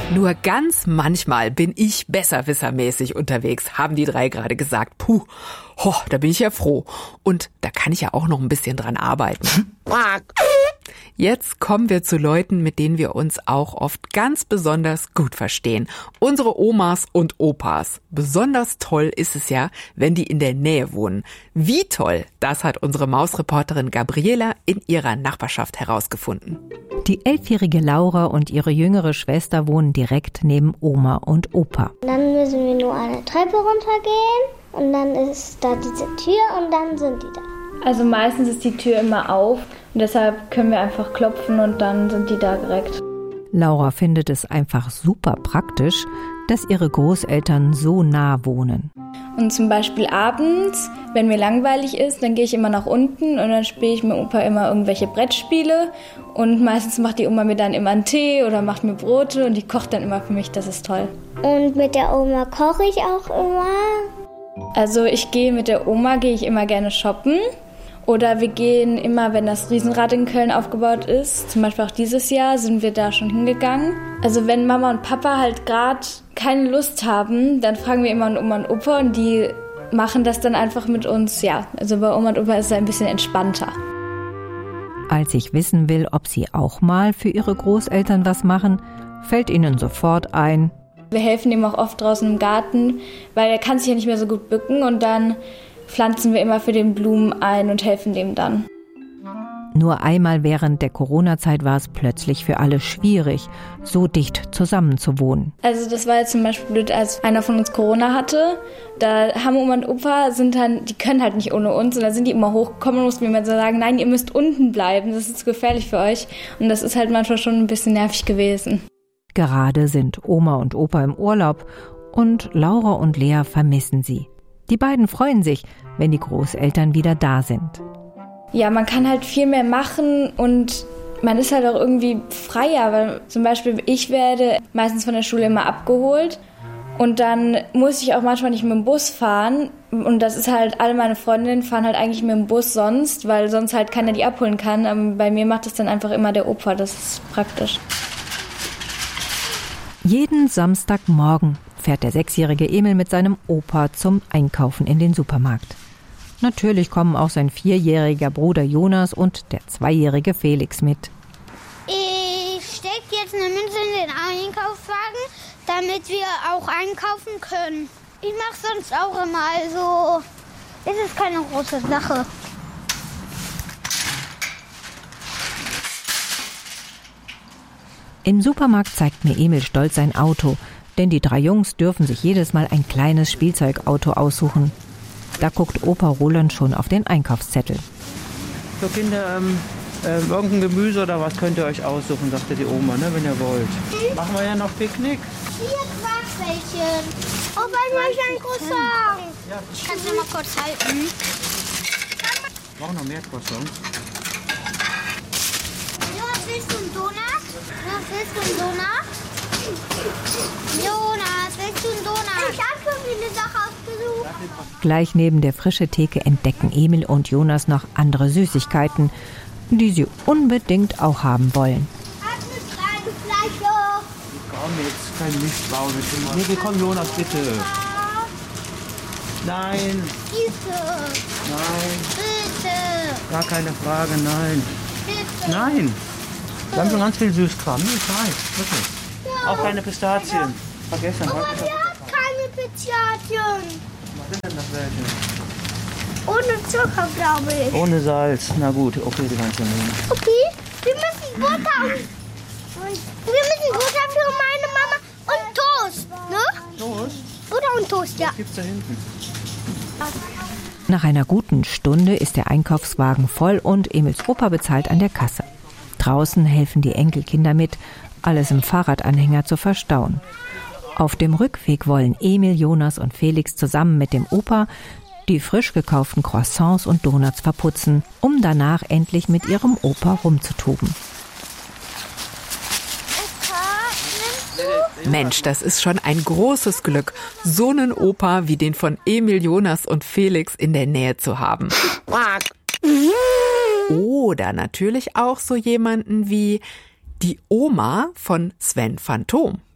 Nur ganz manchmal bin ich besserwissermäßig unterwegs, haben die 3 gerade gesagt. Puh, da bin ich ja froh. Und da kann ich ja auch noch ein bisschen dran arbeiten. Jetzt kommen wir zu Leuten, mit denen wir uns auch oft ganz besonders gut verstehen. Unsere Omas und Opas. Besonders toll ist es ja, wenn die in der Nähe wohnen. Wie toll, das hat unsere Mausreporterin Gabriela in ihrer Nachbarschaft herausgefunden. Die 11-jährige Laura und ihre jüngere Schwester wohnen direkt neben Oma und Opa. Dann müssen wir nur eine Treppe runtergehen und dann ist da diese Tür und dann sind die da. Also meistens ist die Tür immer auf und deshalb können wir einfach klopfen und dann sind die da direkt. Laura findet es einfach super praktisch, dass ihre Großeltern so nah wohnen. Und zum Beispiel abends, wenn mir langweilig ist, dann gehe ich immer nach unten und dann spiele ich mit Opa immer irgendwelche Brettspiele. Und meistens macht die Oma mir dann immer einen Tee oder macht mir Brote und die kocht dann immer für mich, das ist toll. Und mit der Oma koche ich auch immer. Also mit der Oma gehe ich immer gerne shoppen. Oder wir gehen immer, wenn das Riesenrad in Köln aufgebaut ist, zum Beispiel auch dieses Jahr, sind wir da schon hingegangen. Also wenn Mama und Papa halt gerade keine Lust haben, dann fragen wir immer Oma und Opa und die machen das dann einfach mit uns. Ja, also bei Oma und Opa ist es ein bisschen entspannter. Als ich wissen will, ob sie auch mal für ihre Großeltern was machen, fällt ihnen sofort ein: Wir helfen ihm auch oft draußen im Garten, weil er kann sich ja nicht mehr so gut bücken und dann pflanzen wir immer für den Blumen ein und helfen dem dann. Nur einmal während der Corona-Zeit war es plötzlich für alle schwierig, so dicht zusammen zu wohnen. Also das war jetzt zum Beispiel blöd, als einer von uns Corona hatte. Da haben Oma und Opa die können halt nicht ohne uns. Und da sind die immer hochgekommen und mussten mir mal so sagen, nein, ihr müsst unten bleiben, das ist zu gefährlich für euch. Und das ist halt manchmal schon ein bisschen nervig gewesen. Gerade sind Oma und Opa im Urlaub und Laura und Lea vermissen sie. Die beiden freuen sich, wenn die Großeltern wieder da sind. Ja, man kann halt viel mehr machen und man ist halt auch irgendwie freier, weil zum Beispiel ich werde meistens von der Schule immer abgeholt und dann muss ich auch manchmal nicht mit dem Bus fahren und das ist halt, alle meine Freundinnen fahren halt eigentlich mit dem Bus sonst, weil sonst halt keiner die abholen kann, aber bei mir macht das dann einfach immer der Opa, das ist praktisch. Jeden Samstagmorgen fährt der 6-jährige Emil mit seinem Opa zum Einkaufen in den Supermarkt. Natürlich kommen auch sein 4-jähriger Bruder Jonas und der 2-jährige Felix mit. Ich stecke jetzt eine Münze in den Einkaufswagen, damit wir auch einkaufen können. Ich mache sonst auch immer, also es ist keine große Sache. Im Supermarkt zeigt mir Emil stolz sein Auto, denn die 3 Jungs dürfen sich jedes Mal ein kleines Spielzeugauto aussuchen. Da guckt Opa Roland schon auf den Einkaufszettel. So Kinder, irgendein Gemüse oder was könnt ihr euch aussuchen, sagte die Oma, ne, wenn ihr wollt. Machen wir ja noch Picknick. Hier Quarkbällchen. Opa, ich möchte ein Croissant. Ja. Kannst du mal kurz halten? Brauchen noch mehr Croissants. Jonas, willst du einen Donut? Jonas, willst du einen Donut? Jonas, willst du einen Donut? Ich habe schon viele Sachen ausgesucht. Gleich neben der frischen Theke entdecken Emil und Jonas noch andere Süßigkeiten, die sie unbedingt auch haben wollen. Hast eine kleine Flasche? Komm jetzt, kein Mistbau. Nee, komm Jonas, bitte. Nein. Bitte. Nein. Bitte. Gar keine Frage, nein. Bitte. Nein. Wir haben schon ganz viel Süßkram. Nee, ich weiß, wirklich. Ja. Auch keine Pistazien. Vergessen. Aber wir haben keine Pistazien. Was sind denn das welche? Ohne Zucker, glaube ich. Ohne Salz. Na gut, okay, die kannst du nehmen. Okay, wir müssen Butter für meine Mama und Toast, ne? Toast? Butter und Toast, ja. Was gibt's da hinten? Nach einer guten Stunde ist der Einkaufswagen voll und Emils Opa bezahlt an der Kasse. Draußen helfen die Enkelkinder mit, alles im Fahrradanhänger zu verstauen. Auf dem Rückweg wollen Emil, Jonas und Felix zusammen mit dem Opa die frisch gekauften Croissants und Donuts verputzen, um danach endlich mit ihrem Opa rumzutoben. Mensch, das ist schon ein großes Glück, so einen Opa wie den von Emil, Jonas und Felix in der Nähe zu haben. Oder natürlich auch so jemanden wie die Oma von Sven Phantom.